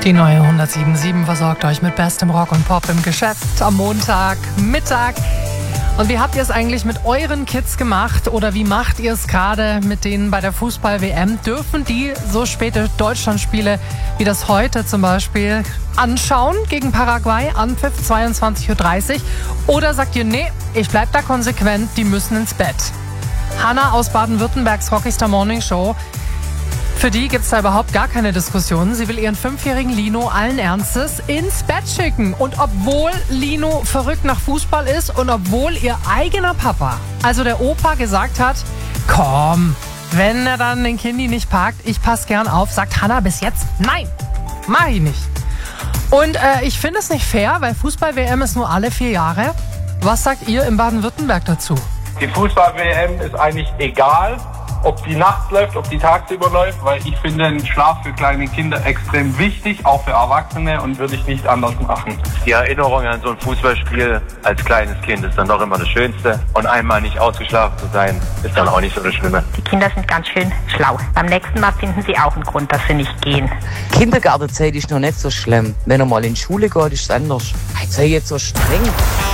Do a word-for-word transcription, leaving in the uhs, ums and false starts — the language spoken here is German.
Die neue hundertsieben Komma sieben versorgt euch mit bestem Rock und Pop im Geschäft am Montagmittag. Und wie habt ihr es eigentlich mit euren Kids gemacht oder wie macht ihr es gerade mit denen bei der Fußball-W M? Dürfen die so späte Deutschlandspiele wie das heute zum Beispiel anschauen gegen Paraguay, Anpfiff zweiundzwanzig Uhr dreißig? Oder sagt ihr, nee, ich bleib da konsequent, die müssen ins Bett? Hanna aus Baden-Württembergs Rockstar Morning Show. Für die gibt's da überhaupt gar keine Diskussion. Sie will ihren fünfjährigen Lino allen Ernstes ins Bett schicken. Und obwohl Lino verrückt nach Fußball ist und obwohl ihr eigener Papa, also der Opa, gesagt hat, komm, wenn er dann den Kindi nicht packt, ich pass gern auf, sagt Hanna bis jetzt, nein, mach ich nicht. Und äh, ich finde es nicht fair, weil Fußball-W M ist nur alle vier Jahre. Was sagt ihr in Baden-Württemberg dazu? Die Fußball-W M ist eigentlich egal, ob die nachts läuft, ob die tagsüber läuft, weil ich finde den Schlaf für kleine Kinder extrem wichtig, auch für Erwachsene, und würde ich nicht anders machen. Die Erinnerung an so ein Fußballspiel als kleines Kind ist dann doch immer das Schönste. Und einmal nicht ausgeschlafen zu sein, ist dann auch nicht so das Schlimme. Die Kinder sind ganz schön schlau. Beim nächsten Mal finden sie auch einen Grund, dass sie nicht gehen. Kindergartenzeit ist noch nicht so schlimm. Wenn er mal in die Schule geht, ist es anders. Jetzt sei jetzt so streng.